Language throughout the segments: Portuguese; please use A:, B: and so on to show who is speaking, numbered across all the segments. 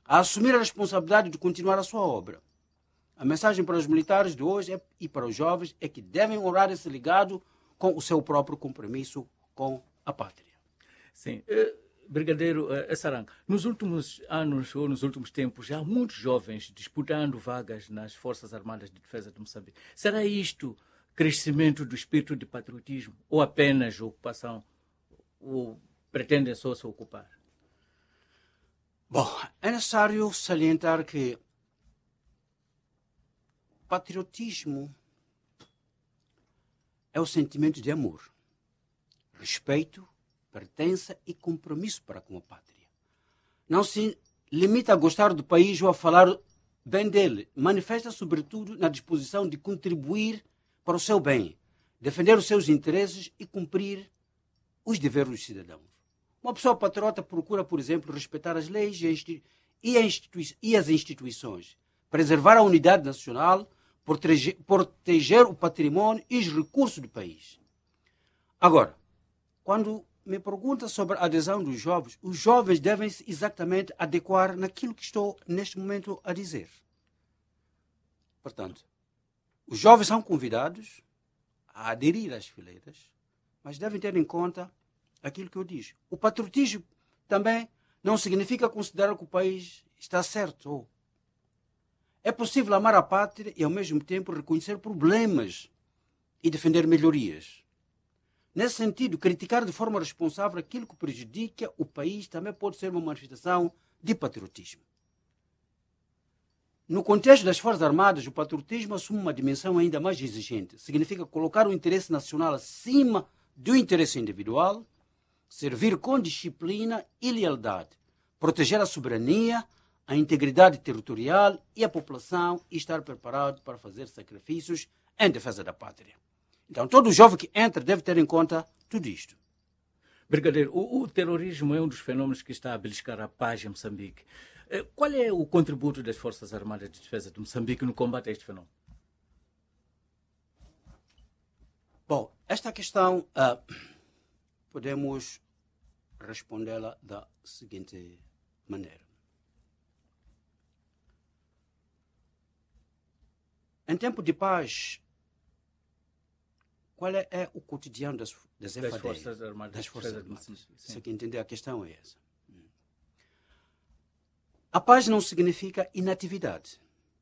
A: a assumir a responsabilidade de continuar a sua obra. A mensagem para os militares de hoje e para os jovens é que devem honrar esse legado com o seu próprio compromisso com a pátria.
B: Sim. Brigadeiro Sarang, nos últimos anos ou nos últimos tempos, já há muitos jovens disputando vagas nas Forças Armadas de Defesa de Moçambique. Será isto crescimento do espírito de patriotismo ou apenas ocupação? Ou pretendem só se ocupar?
A: Bom, é necessário salientar que patriotismo é o sentimento de amor, respeito, pertença e compromisso para com a pátria. Não se limita a gostar do país ou a falar bem dele. Manifesta, sobretudo, na disposição de contribuir para o seu bem, defender os seus interesses e cumprir os deveres dos cidadãos. Uma pessoa patriota procura, por exemplo, respeitar as leis e as instituições, preservar a unidade nacional, proteger o patrimônio e os recursos do país. Agora, quando me pergunta sobre a adesão dos jovens, os jovens devem se exatamente adequar naquilo que estou neste momento a dizer. Portanto, os jovens são convidados a aderir às fileiras, mas devem ter em conta aquilo que eu disse. O patriotismo também não significa considerar que o país está certo. É possível amar a pátria e, ao mesmo tempo, reconhecer problemas e defender melhorias. Nesse sentido, criticar de forma responsável aquilo que prejudica o país também pode ser uma manifestação de patriotismo. No contexto das Forças Armadas, o patriotismo assume uma dimensão ainda mais exigente. Significa colocar o interesse nacional acima do interesse individual, servir com disciplina e lealdade, proteger a soberania, a integridade territorial e a população e estar preparado para fazer sacrifícios em defesa da pátria. Então, todo jovem que entra deve ter em conta tudo isto.
B: Brigadeiro, o terrorismo é um dos fenômenos que está a beliscar a paz em Moçambique. Qual é o contributo das Forças Armadas de Defesa de Moçambique no combate a este fenômeno?
A: Bom, esta questão podemos respondê-la da seguinte maneira. Em tempo de paz, qual é o cotidiano das
B: Forças Armadas
A: das Forças
B: de Defesa de
A: Armadas?
B: Moçambique?
A: Você quer entender, a questão é essa. A paz não significa inatividade.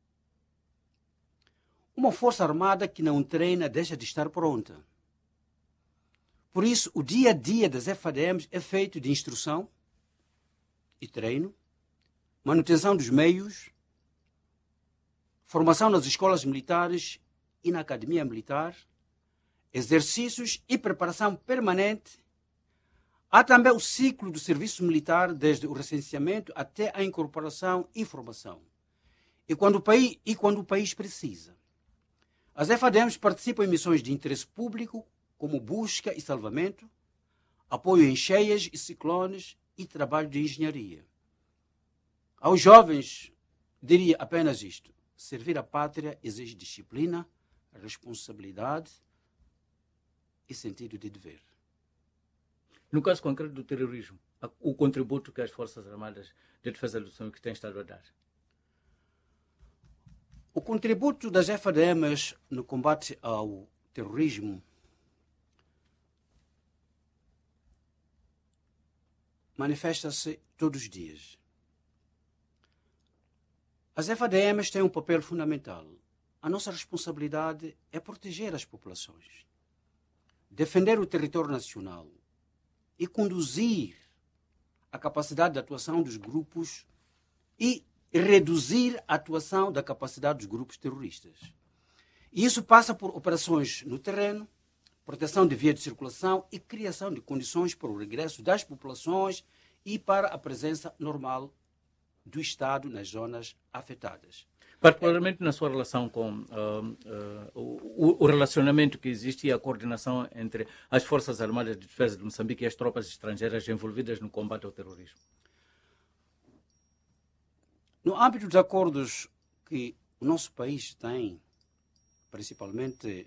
A: Uma força armada que não treina deixa de estar pronta. Por isso, o dia a dia das FADMs é feito de instrução e treino, manutenção dos meios, formação nas escolas militares e na academia militar, exercícios e preparação permanente. Há também o ciclo do serviço militar, desde o recenseamento até a incorporação e formação. E quando o país precisa. As FADMs participam em missões de interesse público, como busca e salvamento, apoio em cheias e ciclones e trabalho de engenharia. Aos jovens, diria apenas isto: servir a pátria exige disciplina, responsabilidade e sentido de dever.
B: No caso concreto do terrorismo, o contributo que as Forças Armadas de Defesa do Moçambique têm estado a dar?
A: O contributo das FADMs no combate ao terrorismo manifesta-se todos os dias. As FADMs têm um papel fundamental. A nossa responsabilidade é proteger as populações, defender o território nacional e conduzir a capacidade de atuação dos grupos e reduzir a atuação da capacidade dos grupos terroristas. E isso passa por operações no terreno, proteção de vias de circulação e criação de condições para o regresso das populações e para a presença normal do Estado nas zonas afetadas.
B: Particularmente na sua relação com o relacionamento que existe e a coordenação entre as Forças Armadas de Defesa de Moçambique e as tropas estrangeiras envolvidas no combate ao terrorismo.
A: No âmbito dos acordos que o nosso país tem, principalmente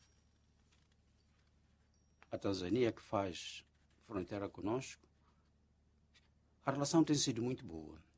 A: a Tanzânia, que faz fronteira conosco, a relação tem sido muito boa.